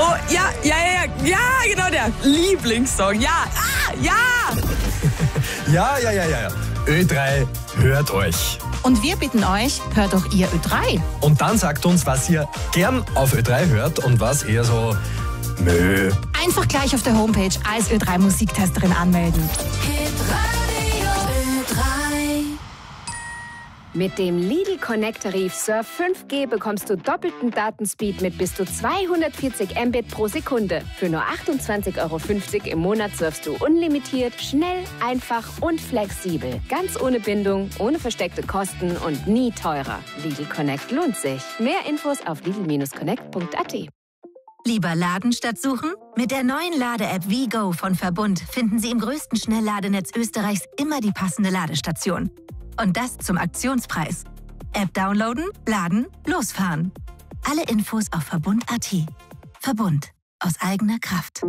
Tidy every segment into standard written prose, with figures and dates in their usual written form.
Oh, ja, genau der Lieblingssong. Ja. Ja. Ö3 hört euch. Und wir bitten euch, hört doch ihr Ö3. Und dann sagt uns, was ihr gern auf Ö3 hört und was eher so Mö. Einfach gleich auf der Homepage als Ö3 Musiktesterin anmelden. Mit dem Lidl Connect-Tarif Surf 5G bekommst du doppelten Datenspeed mit bis zu 240 Mbit pro Sekunde. Für nur 28,50 € im Monat surfst du unlimitiert, schnell, einfach und flexibel. Ganz ohne Bindung, ohne versteckte Kosten und nie teurer. Lidl Connect lohnt sich. Mehr Infos auf lidl-connect.at. Lieber laden statt suchen? Mit der neuen Lade-App WeGo von Verbund finden Sie im größten Schnellladenetz Österreichs immer die passende Ladestation. Und das zum Aktionspreis. App downloaden, laden, losfahren. Alle Infos auf Verbund.at. Verbund. Aus eigener Kraft.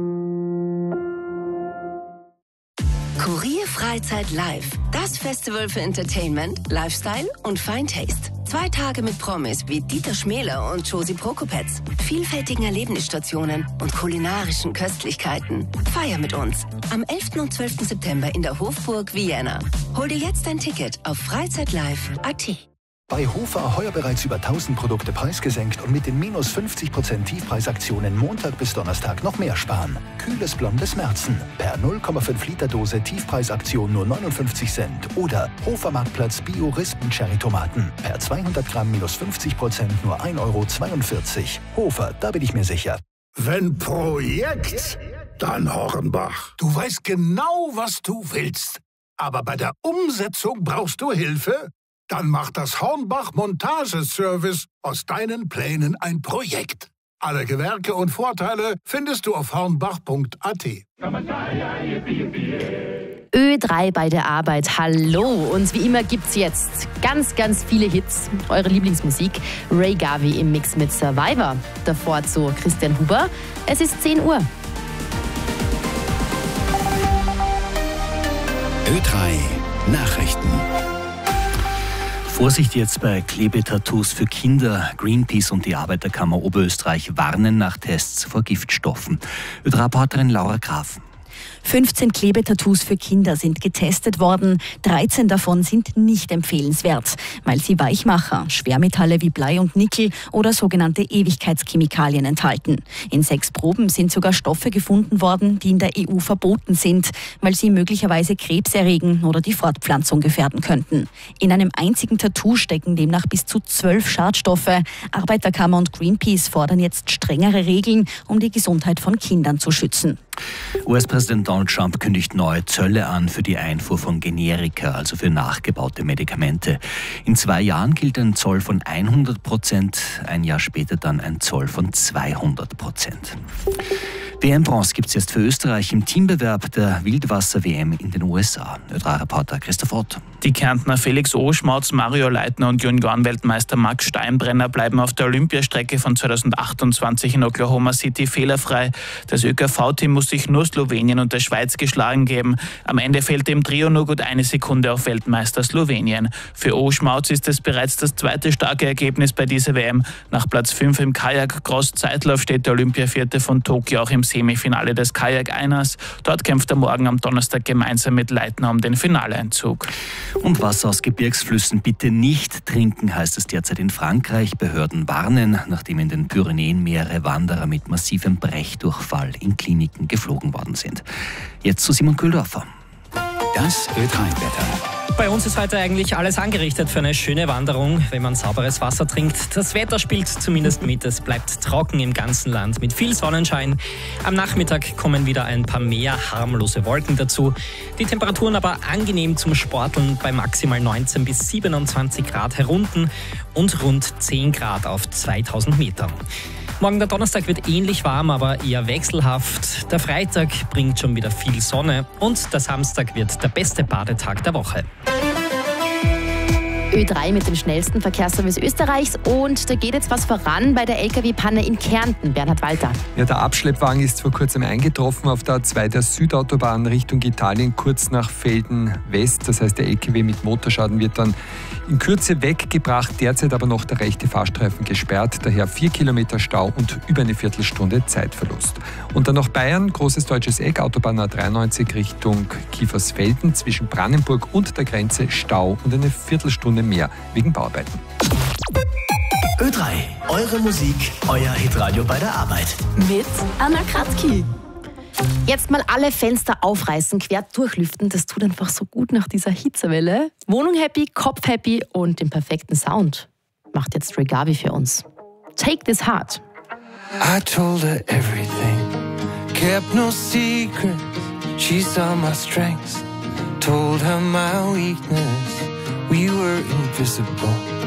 Kurier Freizeit Live. Das Festival für Entertainment, Lifestyle und Fine Taste. 2 Tage mit Promis wie Dieter Schmäler und Josie Prokopetz. Vielfältigen Erlebnisstationen und kulinarischen Köstlichkeiten. Feier mit uns. Am 11. und 12. September in der Hofburg Vienna. Hol dir jetzt ein Ticket auf freizeitlive.at. Bei Hofer heuer bereits über 1000 Produkte preisgesenkt und mit den minus 50% Tiefpreisaktionen Montag bis Donnerstag noch mehr sparen. Kühles blondes Märzen per 0,5 Liter Dose Tiefpreisaktion nur 59 Cent. Oder Hofer Marktplatz Bio-Rispen-Cherry-Tomaten per 200 Gramm minus 50% nur 1,42 €. Hofer, da bin ich mir sicher. Wenn Projekt, dann Hornbach. Du weißt genau, was du willst. Aber bei der Umsetzung brauchst du Hilfe? Dann macht das Hornbach Montageservice aus deinen Plänen ein Projekt. Alle Gewerke und Vorteile findest du auf hornbach.at. Ö3 bei der Arbeit, hallo. Und wie immer gibt's jetzt ganz, ganz viele Hits. Eure Lieblingsmusik, Ray Garvey im Mix mit Survivor. Davor zu Christian Huber. Es ist 10 Uhr. Ö3 Nachrichten. Vorsicht jetzt bei Klebetattoos für Kinder. Greenpeace und die Arbeiterkammer Oberösterreich warnen nach Tests vor Giftstoffen. Ö3-Reporterin Laura Graf. 15 Klebetattoos für Kinder sind getestet worden. 13 davon sind nicht empfehlenswert, weil sie Weichmacher, Schwermetalle wie Blei und Nickel oder sogenannte Ewigkeitschemikalien enthalten. In 6 Proben sind sogar Stoffe gefunden worden, die in der EU verboten sind, weil sie möglicherweise Krebs erregen oder die Fortpflanzung gefährden könnten. In einem einzigen Tattoo stecken demnach bis zu 12 Schadstoffe. Arbeiterkammer und Greenpeace fordern jetzt strengere Regeln, um die Gesundheit von Kindern zu schützen. US-Präsident Donald Trump kündigt neue Zölle an für die Einfuhr von Generika, also für nachgebaute Medikamente. In 2 Jahren gilt ein Zoll von 100%, ein Jahr später dann ein Zoll von 200%. WM-Bronze gibt es jetzt für Österreich im Teambewerb der Wildwasser-WM in den USA. Ö3-Reporter Christoph Ott. Die Kärntner Felix Oschmautz, Mario Leitner und Juniorenweltmeister Max Steinbrenner bleiben auf der Olympiastrecke von 2028 in Oklahoma City fehlerfrei. Das ÖKV-Team muss sich nur Slowenien und der Schweiz geschlagen geben. Am Ende fehlt dem Trio nur gut 1 Sekunde auf Weltmeister Slowenien. Für Oschmautz ist es bereits das 2. starke Ergebnis bei dieser WM. Nach Platz 5 im Kajak-Cross-Zeitlauf steht der Olympiavierte von Tokio auch im Semifinale des Kajak-Einers. Dort kämpft er morgen am Donnerstag gemeinsam mit Leitner um den Finaleinzug. Und Wasser aus Gebirgsflüssen bitte nicht trinken, heißt es derzeit in Frankreich. Behörden warnen, nachdem in den Pyrenäen mehrere Wanderer mit massivem Brechdurchfall in Kliniken geflogen worden sind. Jetzt zu Simon Kühldorfer. Das Ö3-Wetter. Bei uns ist heute eigentlich alles angerichtet für eine schöne Wanderung, wenn man sauberes Wasser trinkt. Das Wetter spielt zumindest mit. Es bleibt trocken im ganzen Land mit viel Sonnenschein. Am Nachmittag kommen wieder ein paar mehr harmlose Wolken dazu. Die Temperaturen aber angenehm zum Sporteln bei maximal 19 bis 27 Grad herunten und rund 10 Grad auf 2000 Metern. Morgen der Donnerstag wird ähnlich warm, aber eher wechselhaft. Der Freitag bringt schon wieder viel Sonne und der Samstag wird der beste Badetag der Woche. Ö3 mit dem schnellsten Verkehrsservice Österreichs und da geht jetzt was voran bei der LKW-Panne in Kärnten. Bernhard Walter. Ja, der Abschleppwagen ist vor kurzem eingetroffen auf der A2 der Südautobahn Richtung Italien, kurz nach Velden West. Das heißt, der LKW mit Motorschaden wird dann in Kürze weggebracht. Derzeit aber noch der rechte Fahrstreifen gesperrt. Daher 4 Kilometer Stau und über eine Viertelstunde Zeitverlust. Und dann noch Bayern, großes deutsches Eck, Autobahn A93 Richtung Kiefersfelden. Zwischen Brandenburg und der Grenze Stau und eine Viertelstunde mehr wegen Bauarbeiten. Ö3, eure Musik, euer Hitradio bei der Arbeit. Mit Anna Kratzki. Jetzt mal alle Fenster aufreißen, quer durchlüften. Das tut einfach so gut nach dieser Hitzewelle. Wohnung happy, Kopf happy und den perfekten Sound macht jetzt Ray Garvey für uns. Take This Heart. I told her everything, kept no secret. She saw my strengths, told her my weakness. We were invisible.